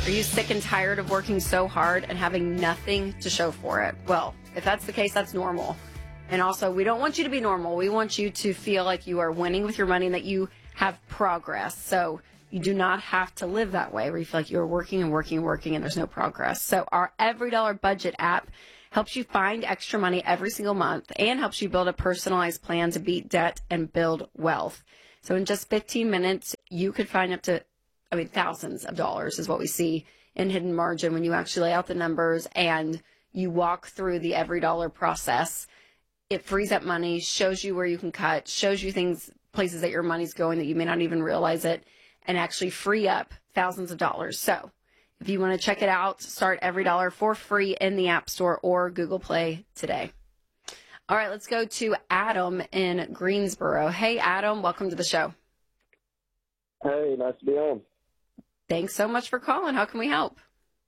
Are you sick and tired of working so hard and having nothing to show for it? Well, if that's the case, that's normal. And also, we don't want you to be normal. We want you to feel like you are winning with your money and that you have progress. So you do not have to live that way where you feel like you're working and working and working and there's no progress. So our Every Dollar Budget app helps you find extra money every single month and helps you build a personalized plan to beat debt and build wealth. So in just 15 minutes, you could find up to, thousands of dollars is what we see in hidden margin when you actually lay out the numbers and you walk through the every dollar process. It frees up money, shows you where you can cut, shows you things, places that your money's going that you may not even realize it, and actually free up thousands of dollars. So if you want to check it out, start Every Dollar for free in the App Store or Google Play today. All right, let's go to Adam in Greensboro. Hey, Adam, welcome to the show. Hey, nice to be on. Thanks so much for calling. How can we help?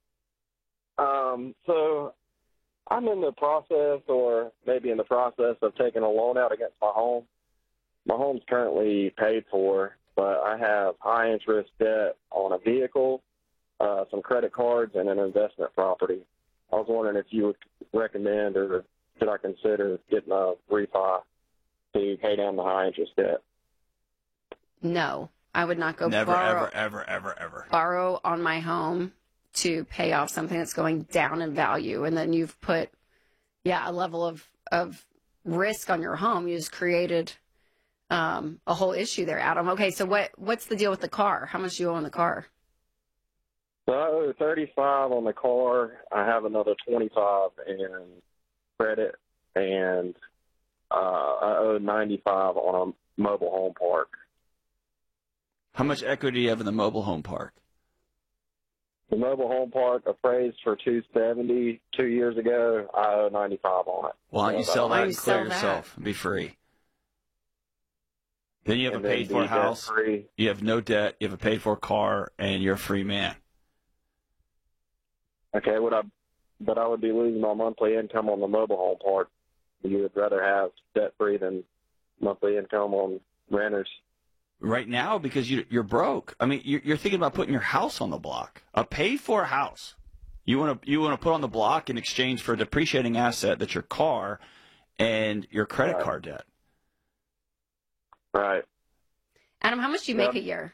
So I'm in the process or maybe in the process of taking a loan out against my home. My home's currently paid for, but I have high interest debt on a vehicle, some credit cards, and an investment property. I was wondering if you would recommend or should I consider getting a refi to pay down the high interest debt? No, I would not go Never, borrow on my home to pay off something that's going down in value. And then you've put, a level of risk on your home. You just created a whole issue there, Adam. Okay, so what's the deal with the car? How much do you owe on the car? So I owe 35 on the car. I have another 25 in credit, and I owe 95 on a mobile home park. How much equity do you have in the mobile home park? The mobile home park appraised for $270 2 years ago. I owe 95 on it. Why don't you sell that and clear sell that? yourself and be free? Then you have And a then paid-for be house, debt-free. you have no debt, you have a paid-for car, and you're a free man. Okay, but I would be losing my monthly income on the mobile home park. You would rather have debt-free than monthly income on renters. Right now, because you're broke. I mean, you're thinking about putting your house on the block, a paid-for house. You want to put on the block in exchange for a depreciating asset that's your car and your credit card debt. Right. Adam, how much do you make a year?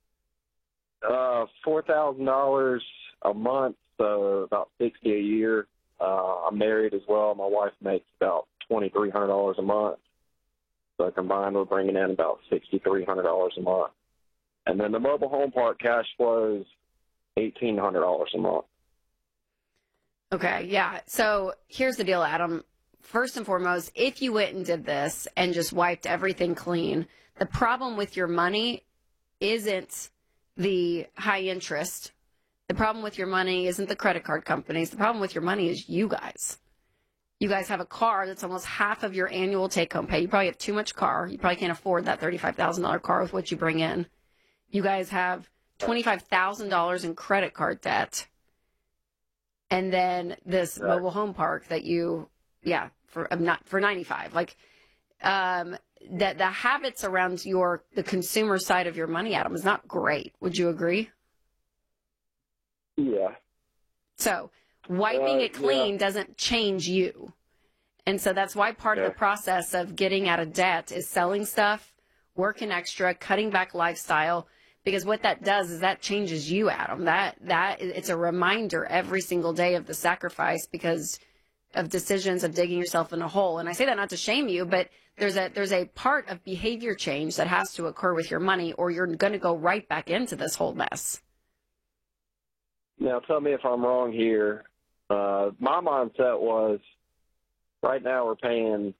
$4,000 a month, so about $60 a year. I'm married as well. My wife makes about $2,300 a month. So combined, we're bringing in about $6,300 a month. And then the mobile home park cash flows $1,800 a month. Okay, yeah. So here's the deal, Adam. First and foremost, if you went and did this and just wiped everything clean, the problem with your money isn't the high interest. The problem with your money isn't the credit card companies. The problem with your money is you guys. You guys have a car that's almost half of your annual take-home pay. You probably have too much car. You probably can't afford that $35,000 car with what you bring in. You guys have $25,000 in credit card debt. And then this mobile home park that for 95. Like, that the habits around the consumer side of your money, Adam, is not great. Would you agree? Yeah. So wiping it clean doesn't change you. And so that's why part of the process of getting out of debt is selling stuff, working extra, cutting back lifestyle, because what that does is that changes you, Adam. That it's a reminder every single day of the sacrifice because of decisions of digging yourself in a hole. And I say that not to shame you, but there's a part of behavior change that has to occur with your money or you're going to go right back into this whole mess. Now, tell me if I'm wrong here. My mindset was right now we're paying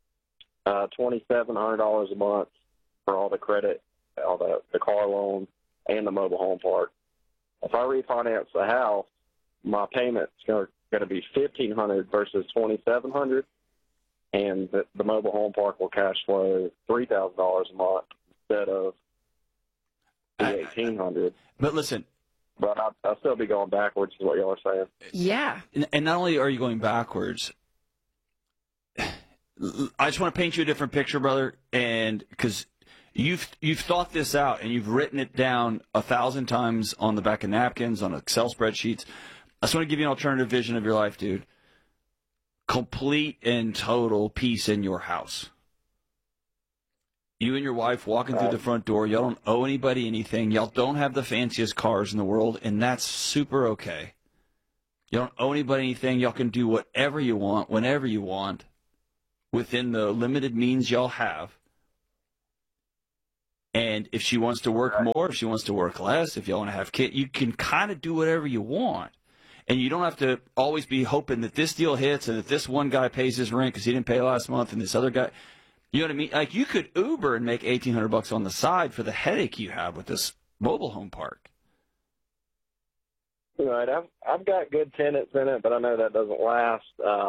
$2,700 a month for all the credit, all the car loan, and the mobile home park. If I refinance the house, my payment's going to be $1,500 versus $2,700, and the mobile home park will cash flow $3,000 a month instead of the $1,800. But listen. But I'll still be going backwards, is what y'all are saying. Yeah. And not only are you going backwards, I just want to paint you a different picture, brother, and because You've thought this out, and you've written it down 1,000 times on the back of napkins, on Excel spreadsheets. I just want to give you an alternative vision of your life, dude. Complete and total peace in your house. You and your wife walking through the front door. Y'all don't owe anybody anything. Y'all don't have the fanciest cars in the world, and that's super okay. You don't owe anybody anything. Y'all can do whatever you want, whenever you want, within the limited means y'all have. And if she wants to work more, if she wants to work less, if y'all want to have kids, you can kind of do whatever you want. And you don't have to always be hoping that this deal hits and that this one guy pays his rent because he didn't pay last month and this other guy. You know what I mean? Like, you could Uber and make $1,800 on the side for the headache you have with this mobile home park. Right. I've got good tenants in it, but I know that doesn't last.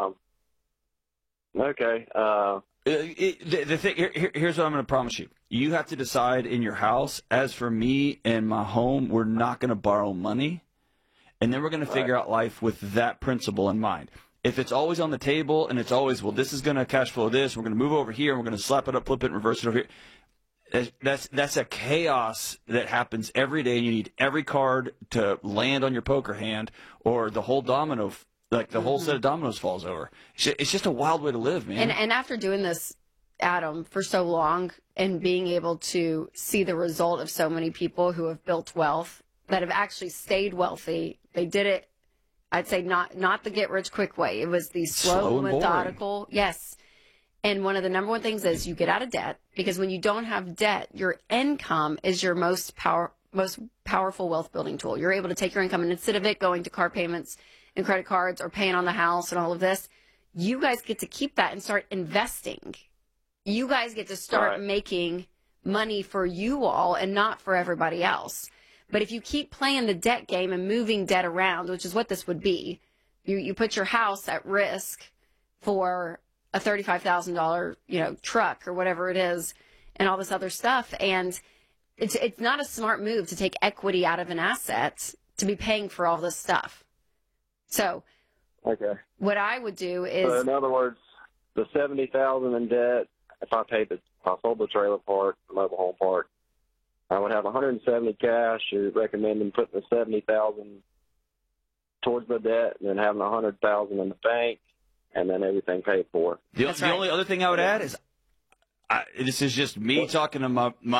Okay. The thing here's what I'm going to promise you. You have to decide in your house. As for me and my home, we're not going to borrow money, and then we're going to figure out life with that principle in mind. If it's always on the table and it's always, well, this is going to cash flow this, we're going to move over here, and we're going to slap it up, flip it, and reverse it over here. That's a chaos that happens every day, and you need every card to land on your poker hand, or the whole domino, like the whole set of dominoes falls over. It's just a wild way to live, man. And after doing this, Adam, for so long and being able to see the result of so many people who have built wealth, that have actually stayed wealthy, they did it, I'd say not the get-rich-quick way. It was the slow methodical. Yes. And one of the number one things is you get out of debt, because when you don't have debt, your income is your most powerful wealth-building tool. You're able to take your income, and instead of it going to car payments and credit cards or paying on the house and all of this, you guys get to keep that and start investing. You guys get to start making money for you all and not for everybody else. But if you keep playing the debt game and moving debt around, which is what this would be, you put your house at risk for a $35,000, truck or whatever it is, and all this other stuff. And it's not a smart move to take equity out of an asset to be paying for all this stuff. So what I would do is, so in other words, the $70,000 in debt, if I sold the trailer park, the mobile home park, I would have $170 cash. You're recommending putting the $70,000 towards the debt, and then having $100,000 in the bank, and then everything paid for. The only other thing I would add is, this is just me talking to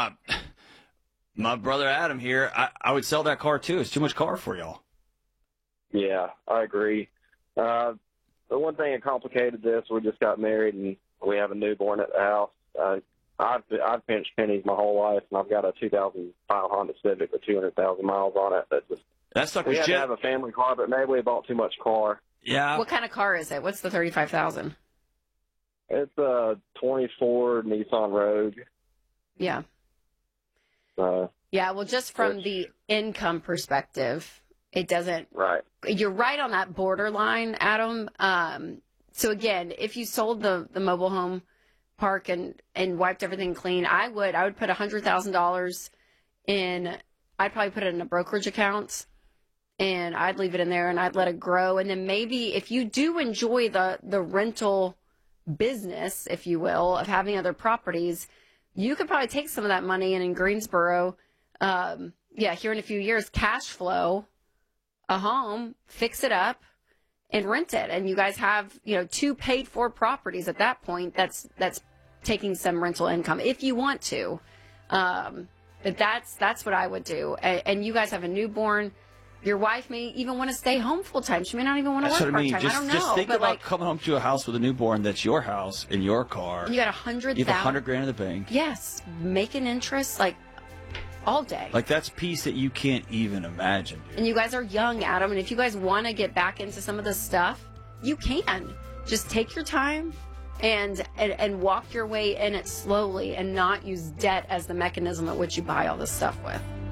my brother Adam here. I would sell that car too. It's too much car for y'all. Yeah, I agree. The one thing that complicated this, we just got married and we have a newborn at the house. I've pinched pennies my whole life, and I've got a 2005 Honda Civic with 200,000 miles on it. We had to have a family car, but maybe we bought too much car. Yeah. What kind of car is it? What's the $35,000? It's a 24 Nissan Rogue. Yeah. Yeah, well, just from the income perspective, it doesn't. Right. You're right on that borderline, Adam. So again, if you sold the mobile home park and wiped everything clean, I would put $100,000 in. I'd probably put it in a brokerage account, and I'd leave it in there, and I'd let it grow. And then maybe if you do enjoy the rental business, if you will, of having other properties, you could probably take some of that money and in Greensboro, here in a few years, cash flow a home, fix it up, and rent it. And you guys have, 2 paid for properties at that point. That's taking some rental income if you want to. But that's what I would do. And you guys have a newborn. Your wife may even want to stay home full time. She may not even want to work part time. I don't know. Just think about coming home to a house with a newborn that's your house in your car. And you got $100,000. You have $100,000 in the bank. Yes, making interest all day. That's peace that you can't even imagine, dude. And you guys are young, Adam. And if you guys want to get back into some of this stuff, you can. Just take your time and walk your way in it slowly, and not use debt as the mechanism at which you buy all this stuff with.